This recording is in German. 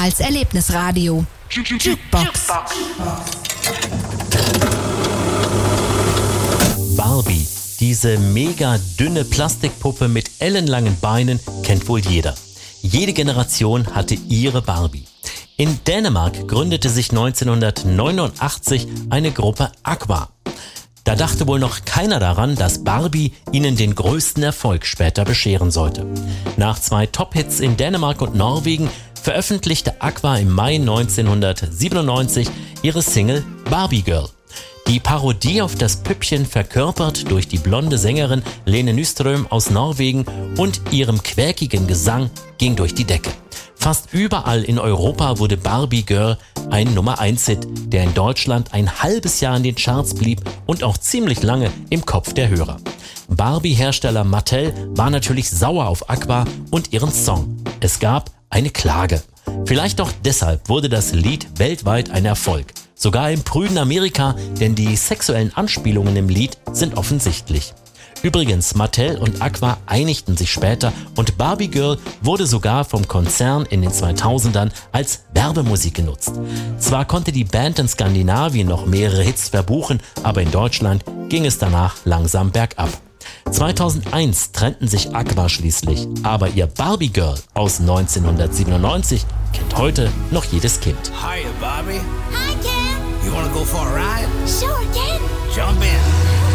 als Erlebnisradio. Jukebox. Barbie, diese mega dünne Plastikpuppe mit ellenlangen Beinen, kennt wohl jeder. Jede Generation hatte ihre Barbie. In Dänemark gründete sich 1989 eine Gruppe Aqua. Da dachte wohl noch keiner daran, dass Barbie ihnen den größten Erfolg später bescheren sollte. Nach 2 Top-Hits in Dänemark und Norwegen veröffentlichte Aqua im Mai 1997 ihre Single Barbie Girl. Die Parodie auf das Püppchen, verkörpert durch die blonde Sängerin Lene Nyström aus Norwegen und ihrem quäkigen Gesang, ging durch die Decke. Fast überall in Europa wurde Barbie Girl ein Nummer-1-Hit, der in Deutschland ein halbes Jahr in den Charts blieb und auch ziemlich lange im Kopf der Hörer. Barbie-Hersteller Mattel war natürlich sauer auf Aqua und ihren Song. Es gab eine Klage. Vielleicht auch deshalb wurde das Lied weltweit ein Erfolg. Sogar im prüden Amerika, denn die sexuellen Anspielungen im Lied sind offensichtlich. Übrigens, Mattel und Aqua einigten sich später und Barbie Girl wurde sogar vom Konzern in den 2000ern als Werbemusik genutzt. Zwar konnte die Band in Skandinavien noch mehrere Hits verbuchen, aber in Deutschland ging es danach langsam bergab. 2001 trennten sich Aqua schließlich, aber ihr Barbie Girl aus 1997 kennt heute noch jedes Kind. Hiya, Barbie. Hi, Ken. You wanna go for a ride? Sure, Ken. Jump in.